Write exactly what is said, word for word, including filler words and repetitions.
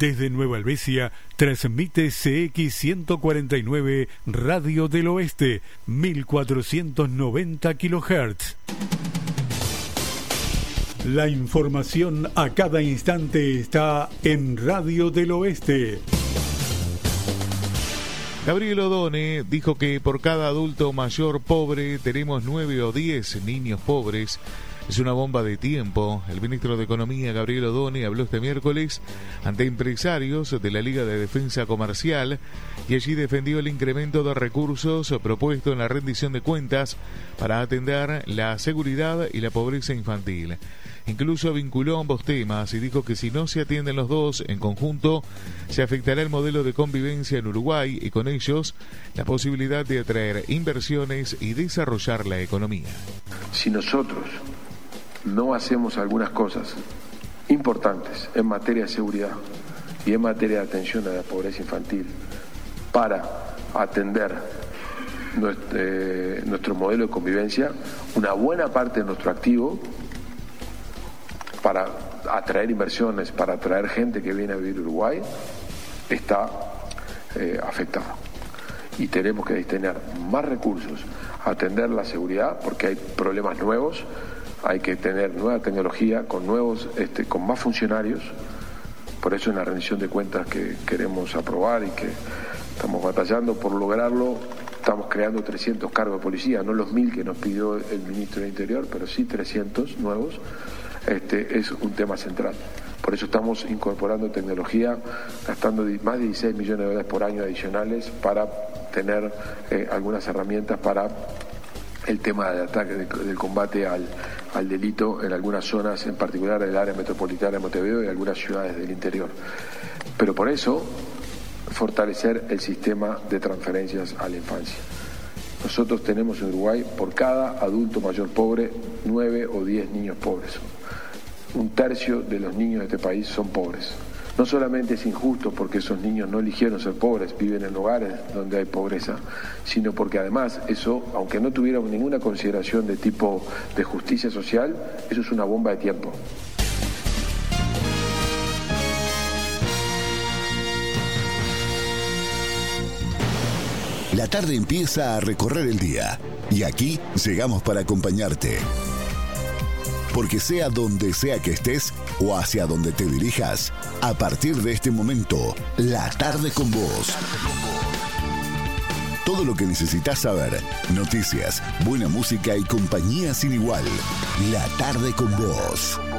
Desde Nueva Helvecia transmite C X ciento cuarenta y nueve Radio del Oeste, mil cuatrocientos noventa kilohertz. La información a cada instante está en Radio del Oeste. Gabriel Odone dijo que por cada adulto mayor pobre tenemos nueve o diez niños pobres. Es una bomba de tiempo. El ministro de Economía, Gabriel Odone, habló este miércoles ante empresarios de la Liga de Defensa Comercial y allí defendió el incremento de recursos propuesto en la rendición de cuentas para atender la seguridad y la pobreza infantil. Incluso vinculó ambos temas y dijo que si no se atienden los dos en conjunto, se afectará el modelo de convivencia en Uruguay y con ellos la posibilidad de atraer inversiones y desarrollar la economía. Si nosotros no hacemos algunas cosas importantes en materia de seguridad y en materia de atención a la pobreza infantil para atender nuestro, eh, nuestro modelo de convivencia, una buena parte de nuestro activo para atraer inversiones, para atraer gente que viene a vivir a Uruguay, está eh, afectado. Y tenemos que destinar más recursos a atender la seguridad porque hay problemas nuevos, hay que tener nueva tecnología con nuevos, este, con más funcionarios. Por eso en la rendición de cuentas que queremos aprobar y que estamos batallando por lograrlo, estamos creando trescientos cargos de policía, no los mil que nos pidió el ministro del Interior, pero sí trescientos nuevos. Este es un tema central. Por eso estamos incorporando tecnología, gastando más de dieciséis millones de dólares por año adicionales para tener eh, algunas herramientas para el tema del ataque, del combate al, al delito en algunas zonas, en particular el área metropolitana de Montevideo y algunas ciudades del interior. Pero por eso, fortalecer el sistema de transferencias a la infancia. Nosotros tenemos en Uruguay, por cada adulto mayor pobre, nueve o diez niños pobres. Un tercio de los niños de este país son pobres. No solamente es injusto porque esos niños no eligieron ser pobres, viven en hogares donde hay pobreza, sino porque además eso, aunque no tuviéramos ninguna consideración de tipo de justicia social, eso es una bomba de tiempo. La tarde empieza a recorrer el día y aquí llegamos para acompañarte. Porque sea donde sea que estés o hacia donde te dirijas, a partir de este momento, La Tarde con Vos. Todo lo que necesitas saber, noticias, buena música y compañía sin igual. La Tarde con Vos.